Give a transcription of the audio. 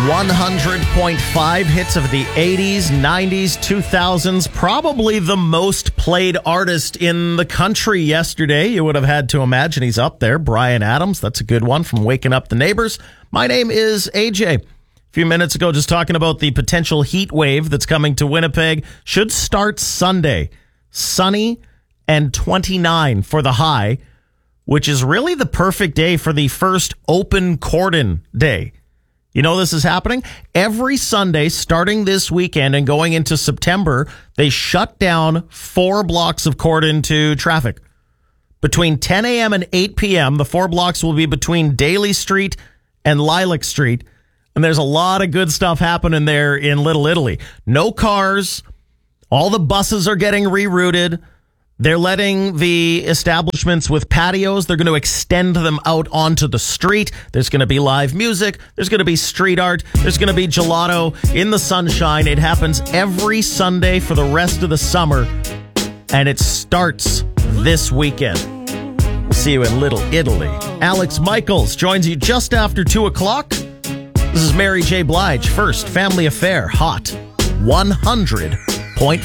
100.5 hits of the 80s, 90s, 2000s. Probably the most played artist in the country yesterday. You would have had to imagine he's up there. Bryan Adams, that's a good one from Waking Up the Neighbors. My name is AJ. A few minutes ago, just talking about the potential heat wave that's coming to Winnipeg. Should start Sunday. Sunny and 29 for the high, which is really the perfect day for the first open cordon day. You know this is happening? Every Sunday, starting this weekend and going into September, they shut down 4 blocks of cordon to traffic. Between 10 a.m. and 8 p.m., the 4 blocks will be between Daly Street and Lilac Street. And there's a lot of good stuff happening there in Little Italy. No cars. All the buses are getting rerouted. They're letting the establishments with patios, they're going to extend them out onto the street. There's going to be live music. There's going to be street art. There's going to be gelato in the sunshine. It happens every Sunday for the rest of the summer, and it starts this weekend. We'll see you in Little Italy. Alex Michaels joins you just after 2 o'clock. This is Mary J. Blige. First, Family Affair, Hot 100.5.